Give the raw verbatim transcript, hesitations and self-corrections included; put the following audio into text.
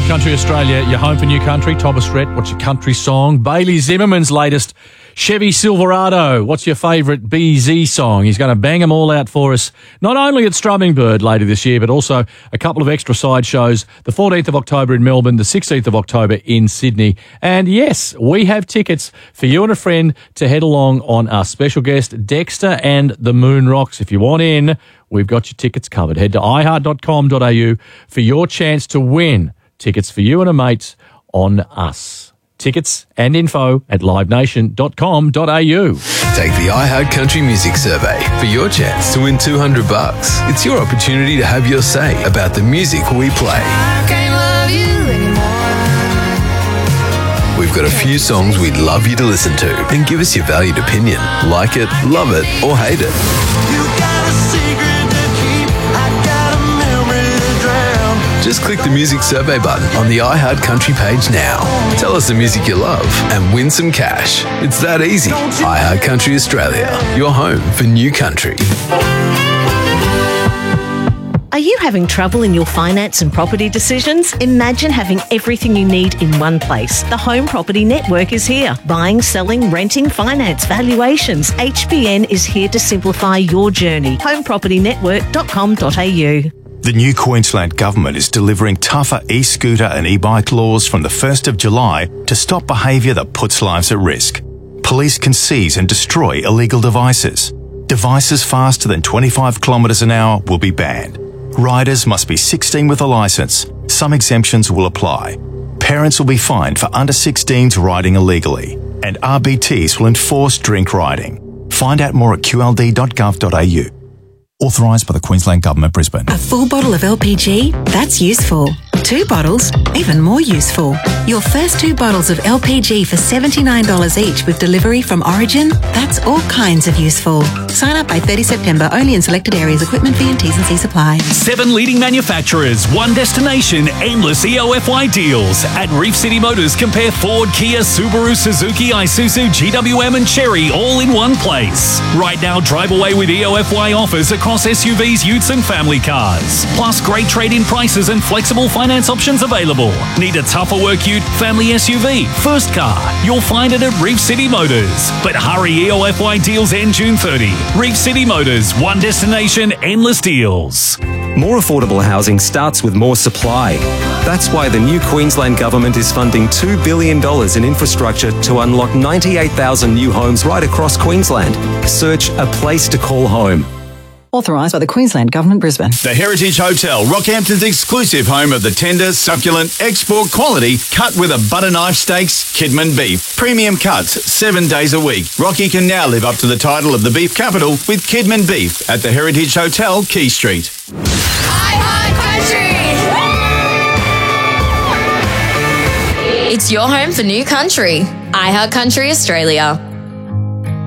iHeart Country Australia, your home for new country. Thomas Rhett, what's your country song? Bailey Zimmerman's latest Chevy Silverado. What's your favourite B Z song? He's going to bang them all out for us, not only at Strumming Bird later this year, but also a couple of extra side shows, the fourteenth of October in Melbourne, the sixteenth of October in Sydney. And yes, we have tickets for you and a friend to head along on our special guest, Dexter and the Moon Rocks. If you want in, we've got your tickets covered. Head to i heart dot com dot a u for your chance to win tickets for you and a mate on us. Tickets and info at live nation dot com dot a u. Take the iHeart Country Music Survey for your chance to win two hundred bucks. It's your opportunity to have your say about the music we play. I can't love you anymore. We've got a few songs we'd love you to listen to and give us your valued opinion. Like it, love it, or hate it. You got a secret to keep. I got a memory to drown. Just click the Music Survey button on the iHeart Country page now. Tell us the music you love and win some cash. It's that easy. iHeart Country Australia, your home for new country. Are you having trouble in your finance and property decisions? Imagine having everything you need in one place. The Home Property Network is here. Buying, selling, renting, finance, valuations. H B N is here to simplify your journey. home property network dot com dot a u. The new Queensland Government is delivering tougher e-scooter and e-bike laws from the first of July to stop behaviour that puts lives at risk. Police can seize and destroy illegal devices. Devices faster than twenty-five kilometres an hour will be banned. Riders must be sixteen with a licence. Some exemptions will apply. Parents will be fined for under sixteens riding illegally. And R B Ts will enforce drink riding. Find out more at q l d dot gov dot a u. Authorised by the Queensland Government, Brisbane. A full bottle of L P G? That's useful. Two bottles? Even more useful. Your first two bottles of L P G for seventy-nine dollars each with delivery from Origin? That's all kinds of useful. Sign up by thirtieth of September, only in selected areas. Equipment fee and T's and C's apply. Seven leading manufacturers, one destination, endless E O F Y deals. At Reef City Motors, compare Ford, Kia, Subaru, Suzuki, Isuzu, G W M and Chery all in one place. Right now, drive away with E O F Y offers across S U Vs, utes and family cars. Plus great trade-in prices and flexible finance options available. Need a tougher work ute, family S U V, first car? You'll find it at Reef City Motors. But hurry, E O F Y deals end June thirtieth. Reef City Motors, one destination, endless deals. More affordable housing starts with more supply. That's why the new Queensland Government is funding two billion dollars in infrastructure to unlock ninety-eight thousand new homes right across Queensland. Search A Place to Call Home. Authorised by the Queensland Government, Brisbane. The Heritage Hotel, Rockhampton's exclusive home of the tender, succulent, export quality, cut with a butter knife steaks, Kidman beef. Premium cuts, seven days a week. Rocky can now live up to the title of the beef capital with Kidman beef at the Heritage Hotel, Quay Street. iHeart Country. It's your home for new country. iHeart Country Australia.